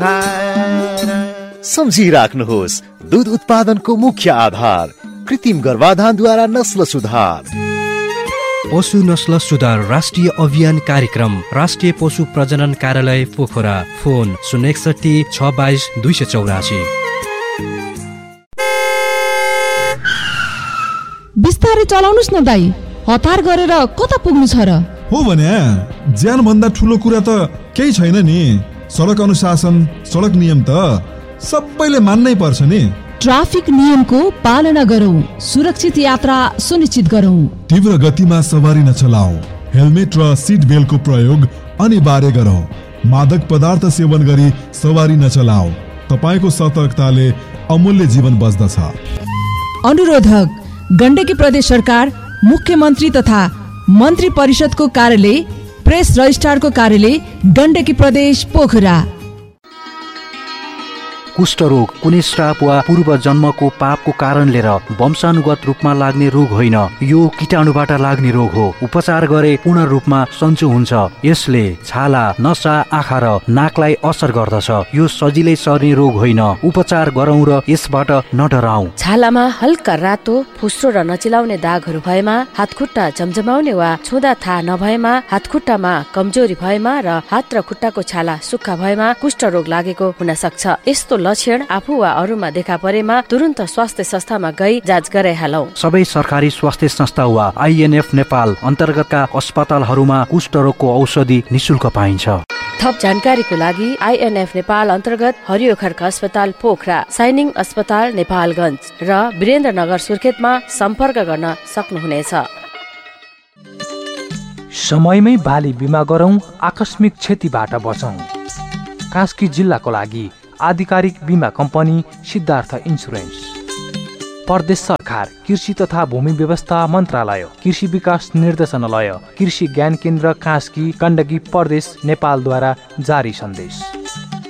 सम्झिराख्नुहोस्, दूध उत्पादनको मुख्य आधार कृत्रिम गर्भाधानद्वारा नस्ल सुधार। पशु नस्ल सुधार राष्ट्रिय अभियान कार्यक्रम राष्ट्रिय पशु प्रजनन कार्यालय पोखरा। फोन 061 622 284। बिस्तारै चलाउनुस् न दाइ, हतार गरेर कता पुग्नु छ र? हो भने ज्यान भन्दा ठुलो कुरा त केही छैन नि। सडक अनुशासन, सडक नियम त सबैले मान्नै पर्छ नि। ट्राफिक नियमको पालना गरौँ, सुरक्षित यात्रा सुनिश्चित गरौँ। तीव्र गतिमा सवारी नचलाऊ, हेलमेट र सिट बेल्टको प्रयोग अनिवार्य गरौँ। मादक पदार्थ सेवन गरी सवारी नचलाऊ, तपाईको सतर्कताले अमूल्य जीवन बच्दछ। अनुरोधक गण्डकी प्रदेश सरकार, मुख्यमन्त्री तथा मन्त्री परिषदको कार्यालय, प्रेस रजिस्ट्रारको कार्यालय, गण्डकी प्रदेश पोखरा। कुष्ठरोग कुनै श्राप वा पूर्व जन्मको पापको कारणले र वंशानुगत रूपमा लाग्ने रोग होइन, यो कीटाणुबाट लाग्ने रोग हो। उपचार गरे पूर्ण रूपमा सन्चो हुन्छ। यसले छाला, नसा, आँखा र नाकलाई असर गर्दछ। यो सजिलै सर्ने रोग होइन, उपचार गरौँ र यसबाट नडराउँ। छालामा हल्का रातो, फुस्रो र नचिलाउने दागहरू भएमा, हातखुट्टा जमजमाउने वा छुँदा थाहा नभएमा, हातखुट्टामा कमजोरी भएमा र हात र खुट्टाको छाला सुक्खा भएमा कुष्ठरोग लागेको हुन सक्छ। यस्तो लक्षण आफू वा अरूमा देखा परेमा तुरन्त स्वास्थ्य संस्थामा गई जाँच गराइहालौ। सबै सरकारी स्वास्थ्य संस्था वा INF नेपाल अन्तर्गतका अस्पतालहरूमा कुष्ठरोगको औषधि निशुल्क पाइन्छ। थप जानकारीको लागि INF नेपाल अन्तर्गत हरियो खर्क अस्पताल पोखरा, साइनिङ अस्पताल नेपालगञ्ज र वीरेन्द्रनगर सुर्खेतमा सम्पर्क गर्न सक्नुहुनेछ। समयमै बाली बिमा गरौँ, आकस्मिक क्षतिबाट बचौँ। कास्की जिल्लाको लागि आधिकारिक बिमा कम्पनी सिद्धार्थ इन्सुरेन्स। प्रदेश सरकार, कृषि तथा भूमि व्यवस्था मन्त्रालय, कृषि विकास निर्देशनालय, कृषि ज्ञान केन्द्र कास्की, गण्डकी प्रदेश नेपालद्वारा जारी सन्देश।